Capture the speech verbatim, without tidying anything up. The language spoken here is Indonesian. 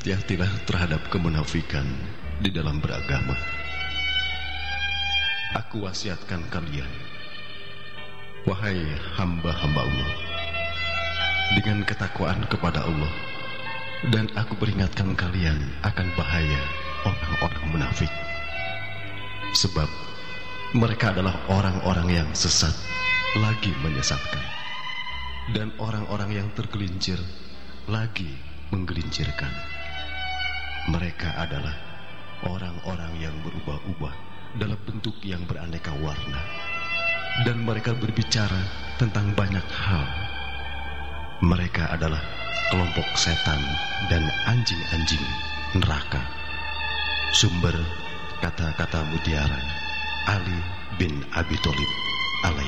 berhati-hatilah terhadap kemunafikan di dalam beragama. Aku wasiatkan kalian, wahai hamba-hamba Allah, dengan ketakwaan kepada Allah, dan aku peringatkan kalian akan bahaya orang-orang munafik. Sebab mereka adalah orang-orang yang sesat, lagi menyesatkan, dan orang-orang yang tergelincir, lagi menggelincirkan. Mereka adalah orang-orang yang berubah-ubah dalam bentuk yang beraneka warna, dan mereka berbicara tentang banyak hal. Mereka adalah kelompok setan dan anjing-anjing neraka. Sumber kata-kata mutiara Ali bin Abi Thalib alaihi